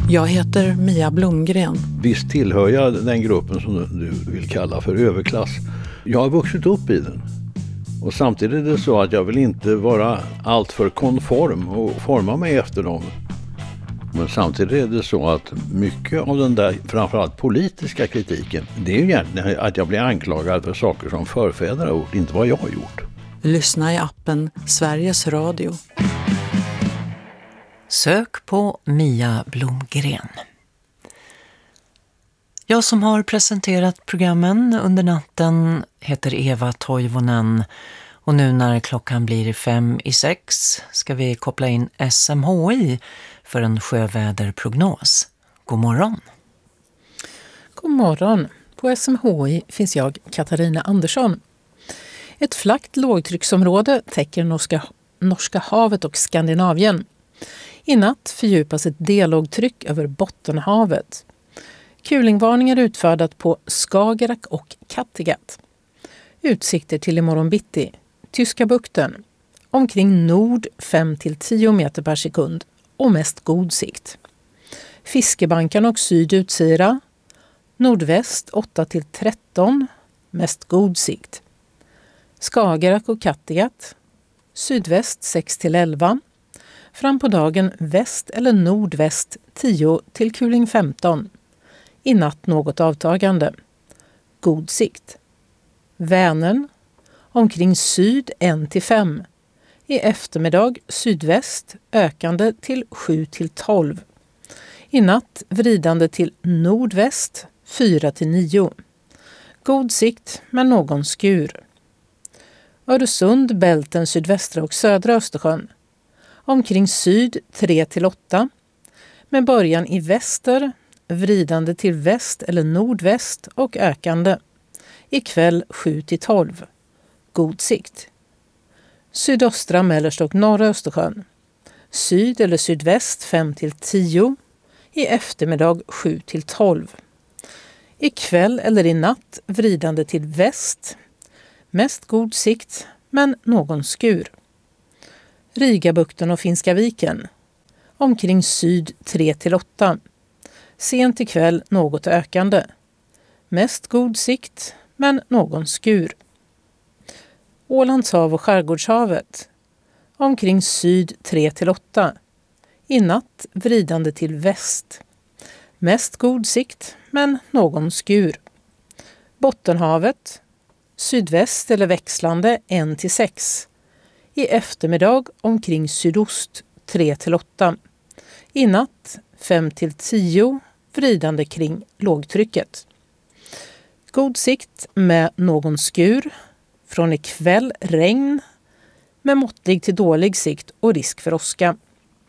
Jag heter Mia Blomgren. Visst tillhör jag den gruppen som du vill kalla för överklass. Jag har vuxit upp i den. Och samtidigt är det så att jag vill inte vara alltför konform och forma mig efter dem. Men samtidigt är det så att mycket av den där framförallt politiska kritiken, det är ju egentligen att jag blir anklagad för saker som förfäder har gjort, inte vad jag har gjort. Lyssna i appen Sveriges Radio. Sök på Mia Blomgren. Jag som har presenterat programmen under natten heter Eva Toivonen. Och nu när klockan blir 5:06 ska vi koppla in SMHI för en sjöväderprognos. God morgon. God morgon. På SMHI finns jag, Katarina Andersson. Ett flackt lågtrycksområde täcker Norska havet och Skandinavien. I natt fördjupas ett delågtryck över Bottenhavet. Kulingvarningar utfärdat på Skagerrak och Kattegatt. Utsikter till imorgon bitti. Tyska bukten. Omkring nord 5-10 meter per sekund och mest god sikt. Fiskebankan och syd Utsira. Nordväst 8-13, mest god sikt. Skagerrak och Kattegatt. Sydväst 6-11. Fram på dagen väst eller nordväst 10 till kuling 15. I natt något avtagande. God sikt. Vänern omkring syd 1-5. I eftermiddag sydväst ökande till 7-12. I natt vridande till nordväst 4-9. God sikt med någon skur. Öresund, Bälten, sydvästra och södra Östersjön. Omkring syd 3-8. Med början i väster, vridande till väst eller nordväst och ökande. Ikväll 7-12. God sikt. Sydöstra, mellersta och norra Östersjön. Syd eller sydväst 5-10. I eftermiddag 7-12. Ikväll eller i natt vridande till väst. Mest god sikt, men någon skur. Rigabukten och Finska viken. Omkring syd 3-8. Sent ikväll något ökande. Mest god sikt, men någon skur. Ålands hav och Skärgårdshavet. Omkring syd 3-8. I natt vridande till väst. Mest god sikt, men någon skur. Bottenhavet. Sydväst eller växlande 1-6. I eftermiddag omkring sydost 3-8. I natt 5-10 vridande kring lågtrycket. God sikt med någon skur. Från ikväll regn med måttlig till dålig sikt och risk för åska.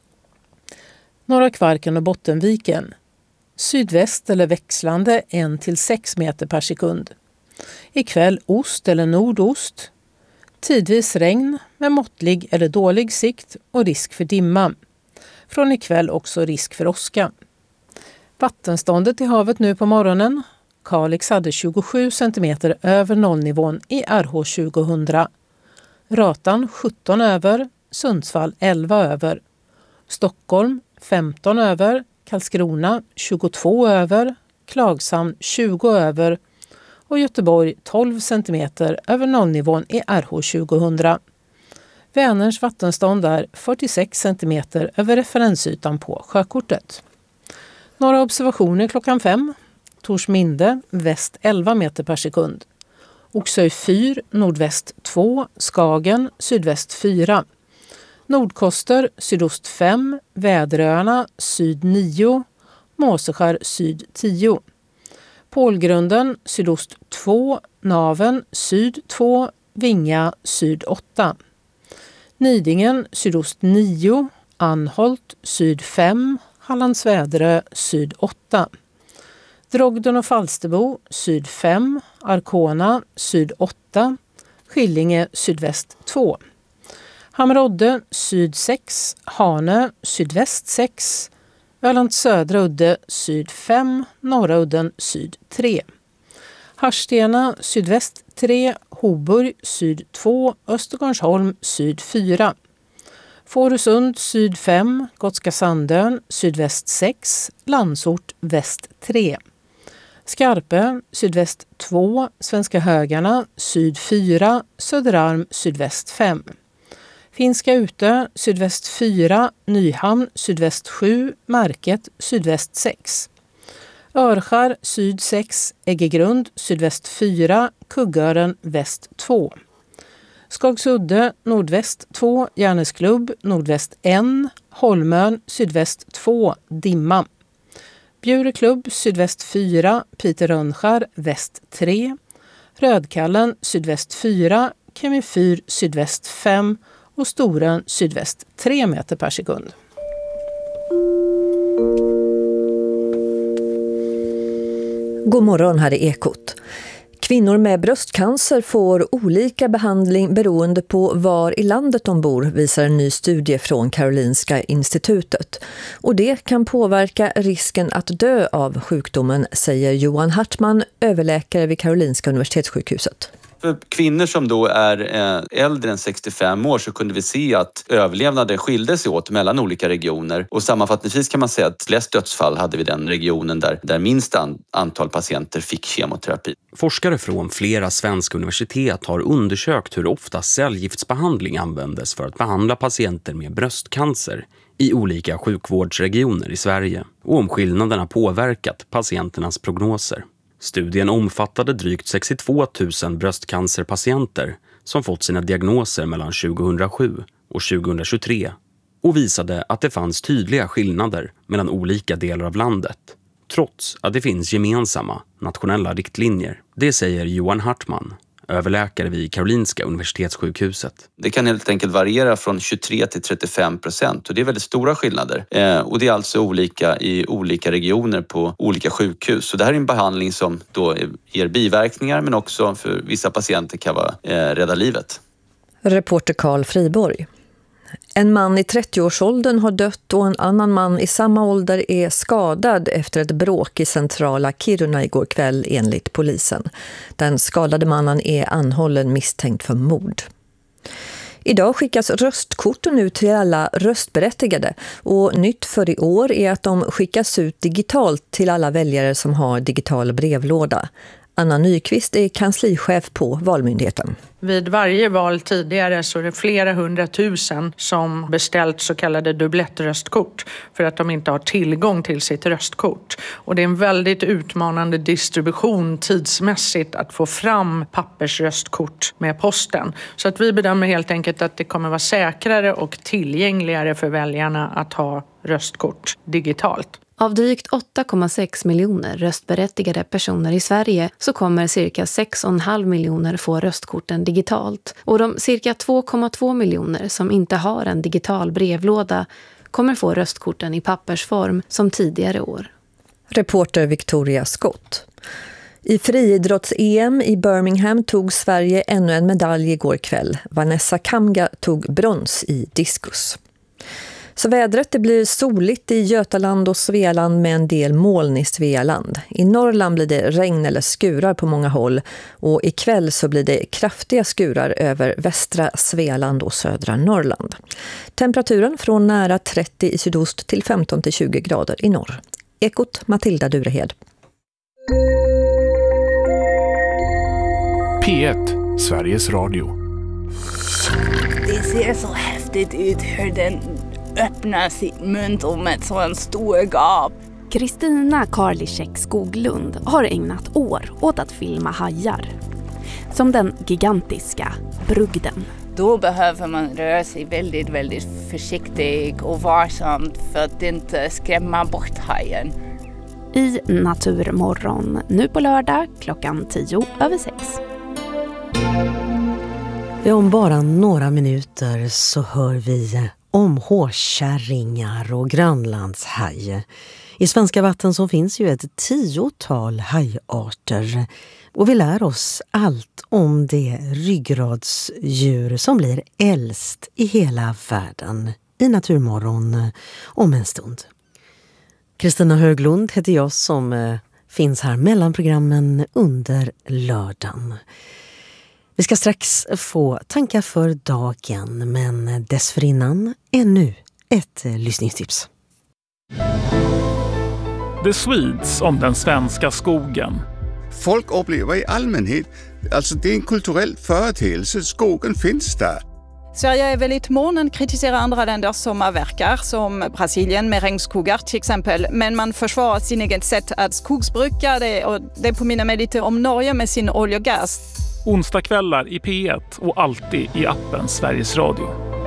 Norra Kvarken och Bottenviken. Sydväst eller växlande 1-6 meter per sekund. Ikväll ost eller nordost. Tidvis regn med måttlig eller dålig sikt och risk för dimma. Från ikväll också risk för åska. Vattenståndet i havet nu på morgonen. Kalix hade 27 cm över nollnivån i RH 2000. Ratan 17 över, Sundsvall 11 över. Stockholm 15 över, Karlskrona 22 över, Klagshamn 20 över och Göteborg 12 cm över nollnivån i RH 2000. Vänerns vattenstånd är 46 cm över referensytan på sjökortet. Några observationer klockan 5. Torsminde, väst 11 meter per sekund. Oxö 4, nordväst 2, Skagen, sydväst 4. Nordkoster, sydost 5, Väderöarna, syd 9, Måseskär, syd 10. Pålgrunden, sydost 2, Naven, syd 2, Vinga, syd 8. Nidingen, sydost 9, Anholt, syd 5, Hallandsväderö, syd 8. Drogden och Falsterbo, syd 5, Arkona, syd 8, Skillinge, sydväst 2. Hammerodde, syd 6, Hanö, sydväst 6, Ölands södra udde, syd 5, norra udden, syd 3. Harstena, sydväst 3, Hoburg, syd 2, Östergårdsholm, syd 4. Fårösund syd 5, Gotska Sandön sydväst 6, Landsort väst 3. Skarpe sydväst 2, Svenska Högarna syd 4, Söderarm sydväst 5. Finska Ute sydväst 4, Nyhamn sydväst 7, Market sydväst 6. Örskär syd 6, Äggegrund sydväst 4, Kuggören väst 2. Skagsudde nordväst 2, Järnesklubb nordväst 1, Holmön sydväst 2, Dimma. Bjureklubb sydväst 4, Piter Rönnskär väst 3, Rödkallen sydväst 4, Kemifyr sydväst 5 och Storen sydväst 3 meter per sekund. God morgon, här är Ekot. Kvinnor med bröstcancer får olika behandling beroende på var i landet de bor, visar en ny studie från Karolinska institutet. Och det kan påverka risken att dö av sjukdomen, säger Johan Hartman, överläkare vid Karolinska universitetssjukhuset. För kvinnor som då är äldre än 65 år så kunde vi se att överlevnaden skilde sig åt mellan olika regioner. Och sammanfattningsvis kan man säga att flest dödsfall hade vi den regionen där minst antal patienter fick kemoterapi. Forskare från flera svenska universitet har undersökt hur ofta cellgiftsbehandling användes för att behandla patienter med bröstcancer i olika sjukvårdsregioner i Sverige och om skillnaderna påverkat patienternas prognoser. Studien omfattade drygt 62 000 bröstcancerpatienter som fått sina diagnoser mellan 2007 och 2023 och visade att det fanns tydliga skillnader mellan olika delar av landet, trots att det finns gemensamma nationella riktlinjer. Det säger Johan Hartman, överläkare vid Karolinska universitetssjukhuset. Det kan helt enkelt variera från 23 till 35% och det är väldigt stora skillnader. Och det är alltså olika i olika regioner på olika sjukhus. Så det här är en behandling som då ger biverkningar men också för vissa patienter kan rädda livet. Reporter Carl Friborg. En man i 30-årsåldern har dött och en annan man i samma ålder är skadad efter ett bråk i centrala Kiruna igår kväll enligt polisen. Den skadade mannen är anhållen misstänkt för mord. Idag skickas röstkorten ut till alla röstberättigade och nytt för i år är att de skickas ut digitalt till alla väljare som har digital brevlåda. Anna Nyqvist är kanslichef på Valmyndigheten. Vid varje val tidigare så är det flera 100 000 som beställt så kallade dubblettröstkort för att de inte har tillgång till sitt röstkort. Och det är en väldigt utmanande distribution tidsmässigt att få fram pappersröstkort med posten. Så att vi bedömer helt enkelt att det kommer vara säkrare och tillgängligare för väljarna att ha röstkort digitalt. Av drygt 8,6 miljoner röstberättigade personer i Sverige så kommer cirka 6,5 miljoner få röstkorten digitalt. Och de cirka 2,2 miljoner som inte har en digital brevlåda kommer få röstkorten i pappersform som tidigare år. Reporter Victoria Scott. I friidrotts-EM i Birmingham tog Sverige ännu en medalj igår kväll. Vanessa Kamga tog brons i diskus. Så vädret, det blir soligt i Götaland och Svealand med en del moln i Svealand. I Norrland blir det regn eller skurar på många håll och ikväll så blir det kraftiga skurar över västra Svealand och södra Norrland. Temperaturen från nära 30 i sydost till 15 till 20 grader i norr. Ekot, Matilda Durehed. P1, Sveriges Radio. Det ser så häftigt ut hur den öppnar sitt mun om ett sån stor gap. Kristina Karliczek Skoglund har ägnat år åt att filma hajar. Som den gigantiska brugden. Då behöver man röra sig väldigt, väldigt försiktigt och varsamt för att inte skrämma bort hajen. I Naturmorgon, nu på lördag klockan 6:10. Om bara några minuter så hör vi om hårkärringar och grönlandshaj. I svenska vatten så finns ju ett 10-tal hajarter och vi lär oss allt om det ryggradsdjur som blir äldst i hela världen i Naturmorgon om en stund. Kristina Höglund heter jag som finns här mellan programmen under lördagen. Vi ska strax få tankar för dagen, men dessförinnan ännu ett lyssningstips. The Swedes om den svenska skogen. Folk upplever i allmänhet, alltså det är en kulturell företeelse, skogen finns där. Sverige är väldigt mån att kritisera andra länder som avverkar, som Brasilien med regnskogar till exempel. Men man försvarar sin eget sätt att skogsbruka det, och det påminner mig lite om Norge med sin olja och gas. Onsdagskvällar i P1 och alltid i appen Sveriges Radio.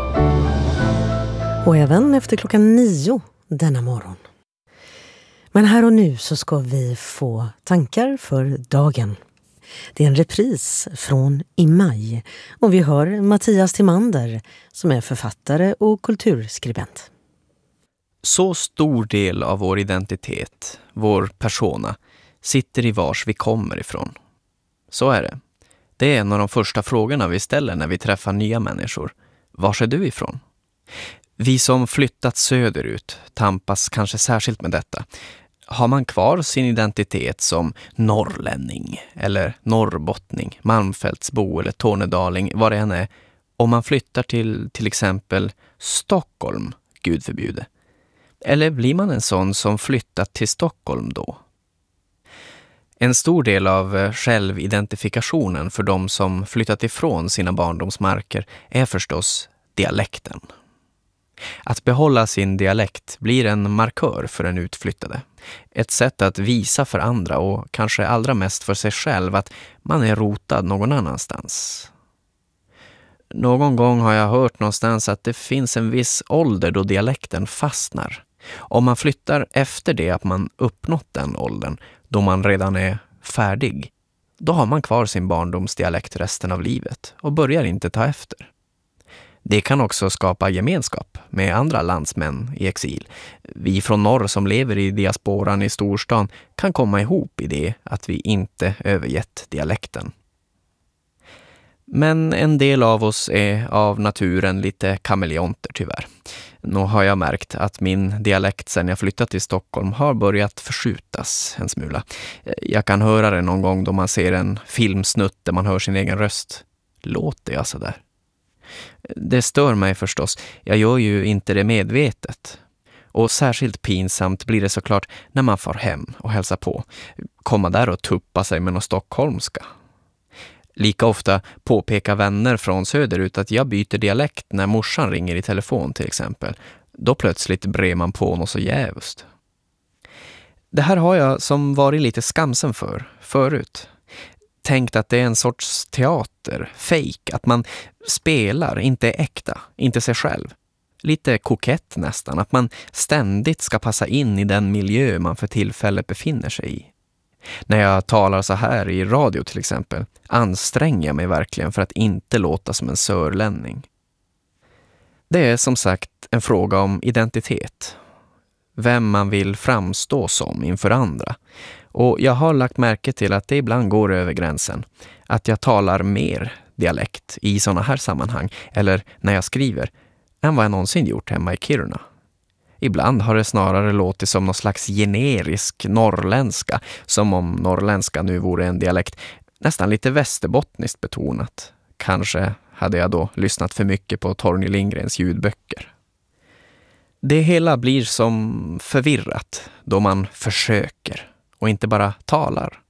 Och även efter 9:00 denna morgon. Men här och nu så ska vi få tankar för dagen. Det är en repris från i maj och vi hör Mattias Timander som är författare och kulturskribent. Så stor del av vår identitet, vår persona, sitter i vars vi kommer ifrån. Så är det. Det är en av de första frågorna vi ställer när vi träffar nya människor. Var är du ifrån? Vi som flyttat söderut tampas kanske särskilt med detta. Har man kvar sin identitet som norrlänning eller norrbottning, malmfältsbo eller tornedaling, vad det än är, om man flyttar till exempel Stockholm, Gud förbjude? Eller blir man en sån som flyttat till Stockholm då? En stor del av självidentifikationen för de som flyttat ifrån sina barndomsmarker är förstås dialekten. Att behålla sin dialekt blir en markör för en utflyttade. Ett sätt att visa för andra och kanske allra mest för sig själv att man är rotad någon annanstans. Någon gång har jag hört någonstans att det finns en viss ålder då dialekten fastnar. Om man flyttar efter det att man uppnått den åldern, då man redan är färdig, då har man kvar sin barndomsdialekt resten av livet och börjar inte ta efter. Det kan också skapa gemenskap med andra landsmän i exil. Vi från norr som lever i diasporan i storstan kan komma ihop i det att vi inte övergett dialekten. Men en del av oss är av naturen lite kameleonter tyvärr. Nu har jag märkt att min dialekt sedan jag flyttat till Stockholm har börjat förskjutas en smula. Jag kan höra det någon gång då man ser en filmsnutt där man hör sin egen röst. Låter jag så där? Det stör mig förstås. Jag gör ju inte det medvetet. Och särskilt pinsamt blir det såklart när man får hem och hälsar på. Komma där och tuppa sig med något stockholmska. Lika ofta påpekar vänner från söderut att jag byter dialekt när morsan ringer i telefon till exempel. Då plötsligt brer man på något så jävust. Det här har jag som varit lite skamsen för förut. Tänkt att det är en sorts teater, fake, att man spelar, inte är äkta, inte sig själv. Lite kokett nästan, att man ständigt ska passa in i den miljö man för tillfället befinner sig i. När jag talar så här i radio till exempel, anstränger jag mig verkligen för att inte låta som en sörlänning. Det är som sagt en fråga om identitet. Vem man vill framstå som inför andra. Och jag har lagt märke till att det ibland går över gränsen. Att jag talar mer dialekt i sådana här sammanhang, eller när jag skriver, än vad jag någonsin gjort hemma i Kiruna. Ibland har det snarare låtit som någon slags generisk norrländska, som om norrländska nu vore en dialekt, nästan lite västerbottniskt betonat. Kanske hade jag då lyssnat för mycket på Torgny Lindgrens ljudböcker. Det hela blir som förvirrat då man försöker och inte bara talar.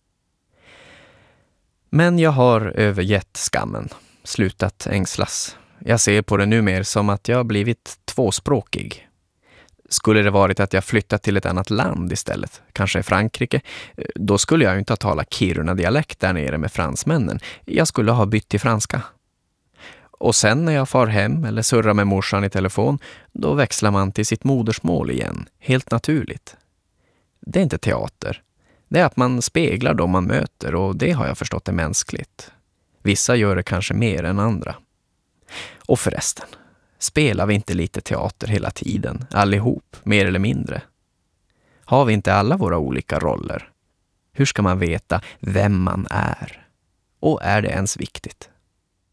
Men jag har övergett skammen, slutat ängslas. Jag ser på det nu mer som att jag blivit tvåspråkig. Skulle det varit att jag flyttat till ett annat land istället, kanske Frankrike, då skulle jag ju inte ha talat Kiruna-dialekt där nere med fransmännen. Jag skulle ha bytt till franska. Och sen när jag far hem eller surrar med morsan i telefon, då växlar man till sitt modersmål igen, helt naturligt. Det är inte teater. Det är att man speglar dem man möter, och det har jag förstått är mänskligt. Vissa gör det kanske mer än andra. Och förresten, spelar vi inte lite teater hela tiden, allihop, mer eller mindre? Har vi inte alla våra olika roller? Hur ska man veta vem man är? Och är det ens viktigt?